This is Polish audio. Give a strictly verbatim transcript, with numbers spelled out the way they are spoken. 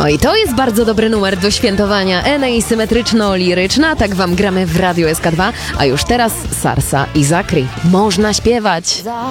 No i to jest bardzo dobry numer do świętowania. Enei symetryczno-liryczna, tak wam gramy w Radio S K dwa, a już teraz Sarsa i Zakri. Można śpiewać.